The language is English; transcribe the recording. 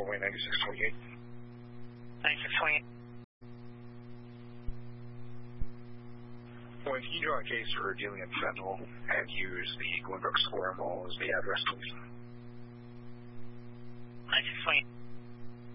4-way 9628. 9628. Well, can you draw a case for dealing in fentanyl and use the Glenbrook Square Mall as the address, please? 9628.